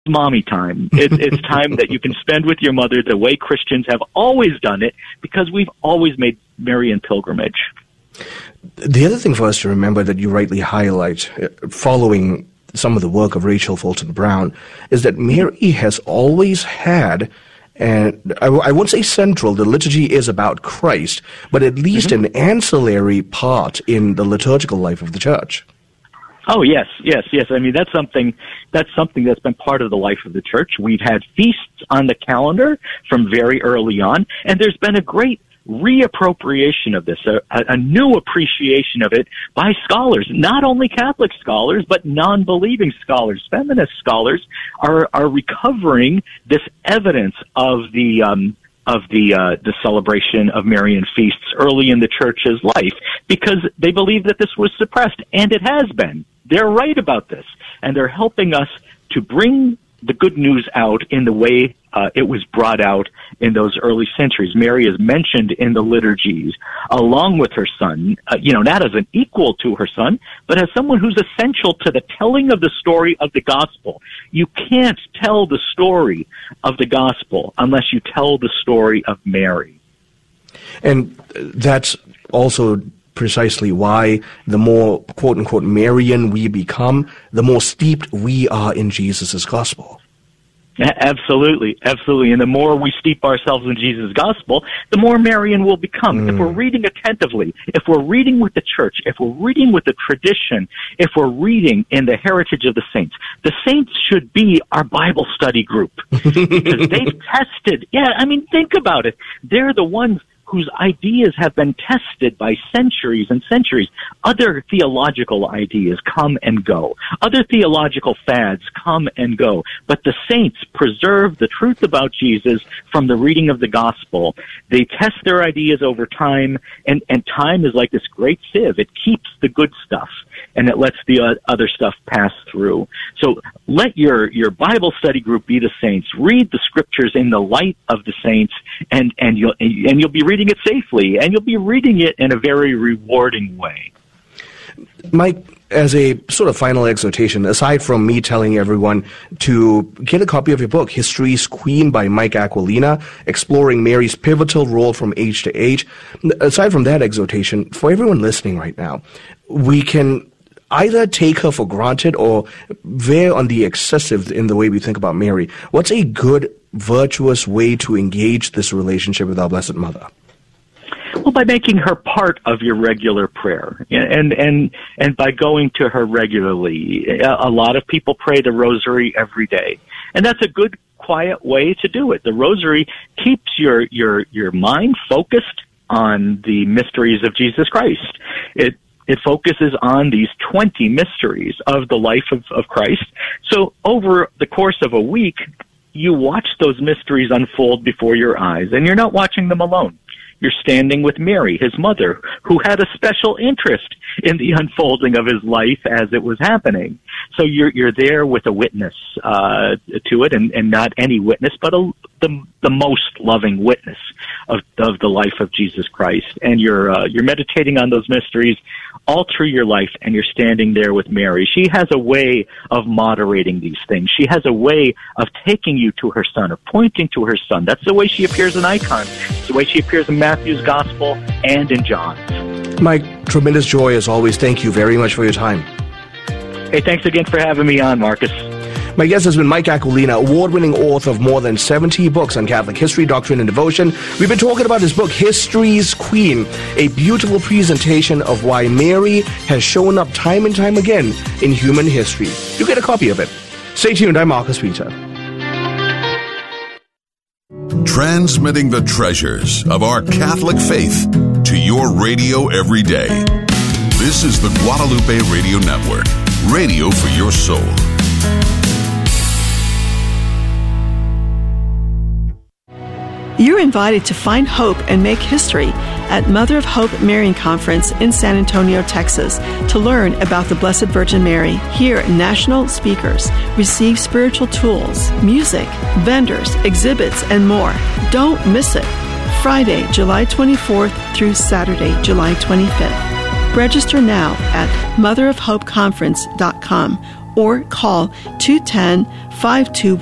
mommy time. It's time that you can spend with your mother the way Christians have always done it, because we've always made Marian pilgrimage. The other thing for us to remember that you rightly highlight, following some of the work of Rachel Fulton Brown, is that Mary has always had, and I won't say central, the liturgy is about Christ, but at least an ancillary part in the liturgical life of the church. Oh, yes. I mean, that's something that's been part of the life of the church. We've had feasts on the calendar from very early on, and there's been a great reappropriation of this, a new appreciation of it by scholars, not only Catholic scholars, but non-believing scholars. Feminist scholars are recovering this evidence of the celebration of Marian feasts early in the church's life, because they believe that this was suppressed, and it has been. They're right about this, and they're helping us to bring the good news out in the way it was brought out in those early centuries. Mary is mentioned in the liturgies along with her son, not as an equal to her son, but as someone who's essential to the telling of the story of the gospel. You can't tell the story of the gospel unless you tell the story of Mary. And that's also precisely why the more, quote-unquote, Marian we become, the more steeped we are in Jesus' gospel. Absolutely. And the more we steep ourselves in Jesus' gospel, the more Marian we'll become. If we're reading attentively, if we're reading with the church, if we're reading with the tradition, if we're reading in the heritage of the saints should be our Bible study group. Because they've tested. Think about it. They're the ones whose ideas have been tested by centuries and centuries. Other theological ideas come and go. Other theological fads come and go. But the saints preserve the truth about Jesus from the reading of the gospel. They test their ideas over time, and time is like this great sieve. It keeps the good stuff, and it lets the other stuff pass through. So let your Bible study group be the saints. Read the scriptures in the light of the saints, and you'll be reading it safely, and you'll be reading it in a very rewarding way. Mike, as a sort of final exhortation, aside from me telling everyone to get a copy of your book, History's Queen by Mike Aquilina, exploring Mary's pivotal role from age to age, aside from that exhortation, for everyone listening right now, we can either take her for granted or veer on the excessive in the way we think about Mary. What's a good, virtuous way to engage this relationship with our Blessed Mother? Well, by making her part of your regular prayer, and by going to her regularly. A lot of people pray the rosary every day, and that's a good, quiet way to do it. The rosary keeps your mind focused on the mysteries of Jesus Christ. It focuses on these 20 mysteries of the life of Christ. So over the course of a week, you watch those mysteries unfold before your eyes, and you're not watching them alone. You're standing with Mary, his mother, who had a special interest in the unfolding of his life as it was happening. So you're there with a witness to it, and not any witness, but the most loving witness of the life of Jesus Christ. And you're meditating on those mysteries all through your life, and you're standing there with Mary. She has a way of moderating these things. She has a way of taking you to her son, or pointing to her son. That's the way she appears in icons. It's the way she appears in Matthew's Gospel and in John's. Mike, tremendous joy as always. Thank you very much for your time. Hey, thanks again for having me on, Marcus. My guest has been Mike Aquilina, award-winning author of more than 70 books on Catholic history, doctrine, and devotion. We've been talking about his book, History's Queen, a beautiful presentation of why Mary has shown up time and time again in human history. You get a copy of it. Stay tuned. I'm Marcus Peter. Transmitting the treasures of our Catholic faith to your radio every day. This is the Guadalupe Radio Network, radio for your soul. You're invited to find hope and make history at Mother of Hope Marian Conference in San Antonio, Texas. To learn about the Blessed Virgin Mary, hear national speakers, receive spiritual tools, music, vendors, exhibits, and more. Don't miss it. Friday, July 24th through Saturday, July 25th. Register now at motherofhopeconference.com or call 210-521